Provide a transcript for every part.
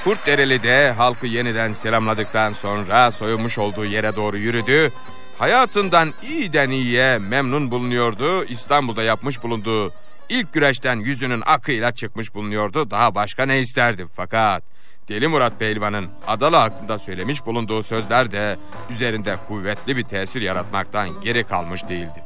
Kurtdereli de halkı yeniden selamladıktan sonra soyunmuş olduğu yere doğru yürüdü. Hayatından iyiden iyiye memnun bulunuyordu. İstanbul'da yapmış bulunduğu ilk güreşten yüzünün akıyla çıkmış bulunuyordu. Daha başka ne isterdi? Fakat Deli Murat Pehlivan'ın Adalı hakkında söylemiş bulunduğu sözler de üzerinde kuvvetli bir tesir yaratmaktan geri kalmış değildi.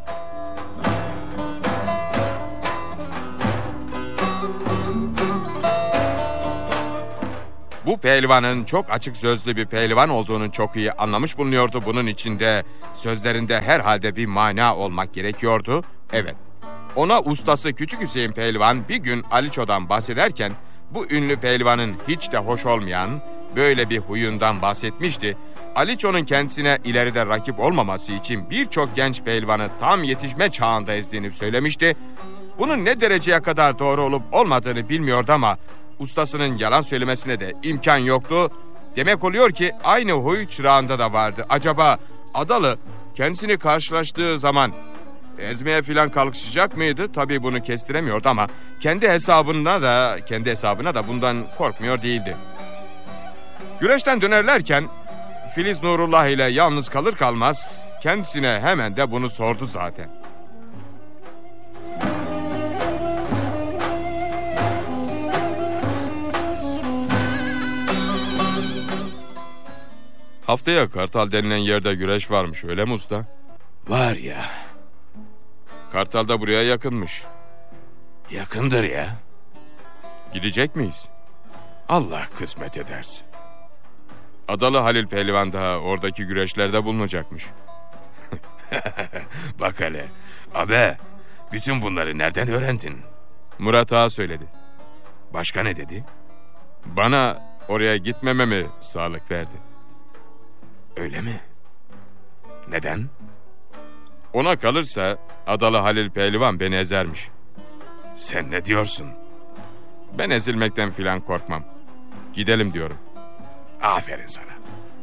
Bu pehlivanın çok açık sözlü bir pehlivan olduğunu çok iyi anlamış bulunuyordu. Bunun içinde sözlerinde herhalde bir mana olmak gerekiyordu. Evet, ona ustası Küçük Hüseyin Pehlivan bir gün Aliço'dan bahsederken bu ünlü pehlivanın hiç de hoş olmayan böyle bir huyundan bahsetmişti. Aliço'nun kendisine ileride rakip olmaması için birçok genç pehlivanı tam yetişme çağında ezdiğini söylemişti. Bunun ne dereceye kadar doğru olup olmadığını bilmiyordu ama ustasının yalan söylemesine de imkan yoktu. Demek oluyor ki aynı huy çırağında da vardı. Acaba Adalı kendisini karşılaştığı zaman ezmeye filan kalkışacak mıydı? Tabii bunu kestiremiyordu ama kendi hesabına da bundan korkmuyor değildi. Güreşten dönerlerken Filiz Nurullah ile yalnız kalır kalmaz kendisine hemen de bunu sordu zaten. Haftaya Kartal denilen yerde güreş varmış, öyle mi usta? Var ya. Kartal da buraya yakınmış. Yakındır ya. Gidecek miyiz? Allah kısmet ederse. Adalı Halil Pehlivan da oradaki güreşlerde bulunacakmış. Bak hele. Abi, bütün bunları nereden öğrendin? Murat Ağa söyledi. Başka ne dedi? Bana oraya gitmememi sağlık verdi. Öyle mi? Neden? Ona kalırsa Adalı Halil Pehlivan beni ezermiş. Sen ne diyorsun? Ben ezilmekten filan korkmam. Gidelim diyorum. Aferin sana.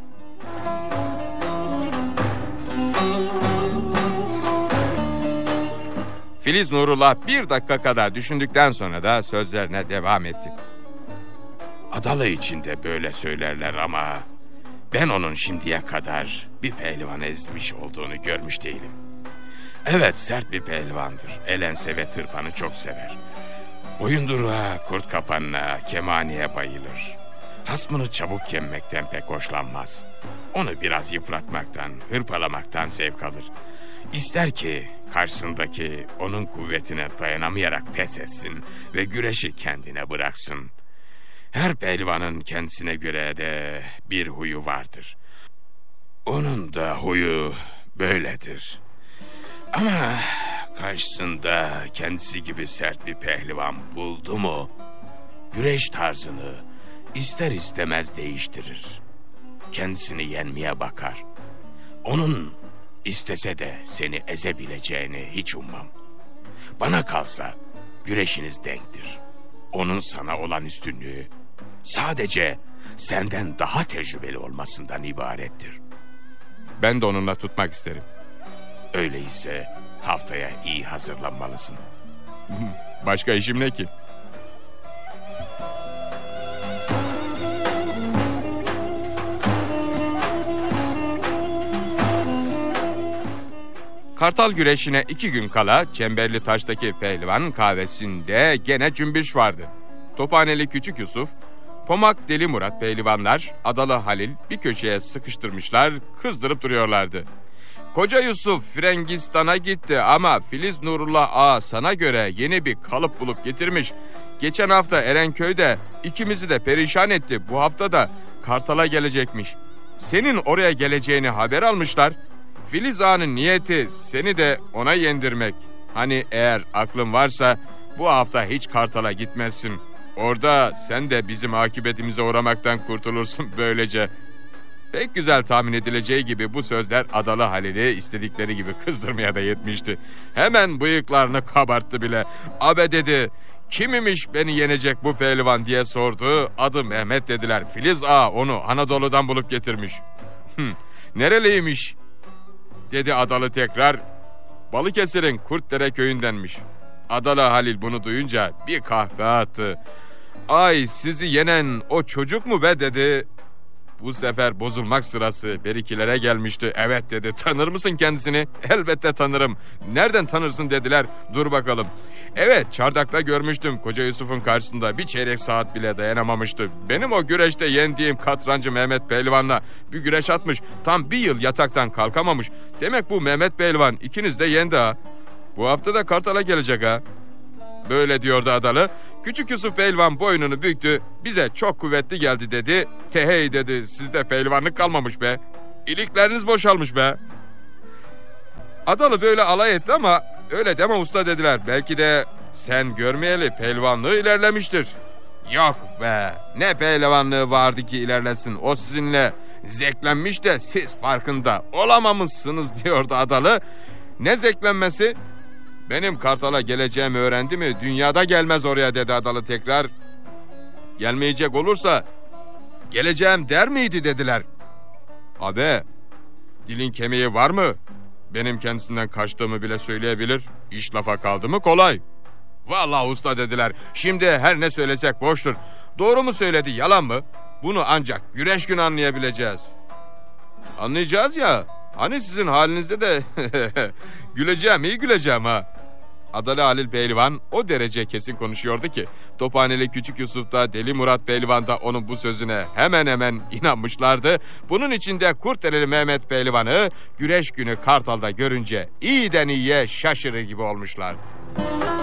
Filiz Nurullah bir dakika kadar düşündükten sonra da sözlerine devam etti. Adalı içinde böyle söylerler ama ben onun şimdiye kadar bir pehlivan ezmiş olduğunu görmüş değilim. Evet, sert bir pehlivandır. Elense ve tırpanı çok sever. Boyunduruğa, kurt kapanına, kemaniye bayılır. Hasmını çabuk yenmekten pek hoşlanmaz. Onu biraz yıpratmaktan, hırpalamaktan zevk alır. İster ki karşısındaki onun kuvvetine dayanamayarak pes etsin ve güreşi kendine bıraksın. Her pehlivanın kendisine göre de bir huyu vardır. Onun da huyu böyledir. Ama karşısında kendisi gibi sert bir pehlivan buldu mu, güreş tarzını ister istemez değiştirir. Kendisini yenmeye bakar. Onun istese de seni ezebileceğini hiç ummam. Bana kalsa güreşiniz denktir. Onun sana olan üstünlüğü sadece senden daha tecrübeli olmasından ibarettir. Ben de onunla tutmak isterim. Öyleyse haftaya iyi hazırlanmalısın. Başka işim ne ki? Kartal güreşine 2 gün kala Çemberli Taş'taki pehlivan kahvesinde gene cümbüş vardı. Tophaneli Küçük Yusuf, Pomak Deli Murat pehlivanlar Adalı Halil bir köşeye sıkıştırmışlar, kızdırıp duruyorlardı. Koca Yusuf Frengistan'a gitti ama Filiz Nurullah Ağa sana göre yeni bir kalıp bulup getirmiş. Geçen hafta Erenköy'de ikimizi de perişan etti. Bu hafta da Kartal'a gelecekmiş. Senin oraya geleceğini haber almışlar. Filiz Ağa'nın niyeti seni de ona yendirmek. Hani eğer aklın varsa bu hafta hiç Kartal'a gitmezsin. Orada sen de bizim akıbetimize uğramaktan kurtulursun böylece. Pek güzel tahmin edileceği gibi bu sözler Adalı Halil'i istedikleri gibi kızdırmaya da yetmişti. Hemen bıyıklarını kabarttı bile. Abe dedi, kim imiş beni yenecek bu pehlivan diye sordu. Adı Mehmet dediler. Filiz Ağa onu Anadolu'dan bulup getirmiş. Nereliymiş? Dedi Adalı tekrar. Balıkesir'in Kurtdere köyündenmiş. Adalı Halil bunu duyunca bir kahkaha attı. "Ay, sizi yenen o çocuk mu be?" dedi. Bu sefer bozulmak sırası berikilere gelmişti. "Evet," dedi. "Tanır mısın kendisini?" "Elbette tanırım." "Nereden tanırsın?" dediler. "Dur bakalım." "Evet, çardakta görmüştüm. Koca Yusuf'un karşısında bir çeyrek saat bile dayanamamıştı. Benim o güreşte yendiğim katrancı Mehmet Pehlivan'la bir güreş atmış. Tam bir yıl yataktan kalkamamış. Demek bu Mehmet Pehlivan ikiniz de yendi ha. Bu hafta da Kartal'a gelecek ha." Böyle diyordu Adalı. Küçük Yusuf Pehlivan boynunu büktü. "Bize çok kuvvetli geldi," dedi. "Tehey," dedi, "sizde pehlivanlık kalmamış be. İlikleriniz boşalmış be." Adalı böyle alay etti ama "Öyle deme usta," dediler. "Belki de sen görmeyeli pehlivanlığı ilerlemiştir." "Yok be, ne pehlivanlığı vardı ki ilerlesin, o sizinle zevklenmiş de siz farkında olamamışsınız," diyordu Adalı. "Ne zevklenmesi? Benim Kartal'a geleceğimi öğrendi mi dünyada gelmez oraya," dedi Adalı tekrar. "Gelmeyecek olursa geleceğim der miydi?" dediler. "Abi, dilin kemiği var mı? Benim kendisinden kaçtığımı bile söyleyebilir. İş lafa kaldı mı kolay." "Vallahi usta," dediler, "şimdi her ne söylesek boştur. Doğru mu söyledi, yalan mı? Bunu ancak güreş günü anlayabileceğiz." "Anlayacağız ya. Hani sizin halinizde de güleceğim, iyi güleceğim ha." Adalı Halil Pehlivan o derece kesin konuşuyordu ki Tophaneli Küçük Yusuf da Deli Murat Pehlivan da onun bu sözüne hemen hemen inanmışlardı. Bunun içinde Kurtdereli Mehmet Pehlivan'ı güreş günü Kartal'da görünce iyiden iyiye şaşırır gibi olmuşlardı.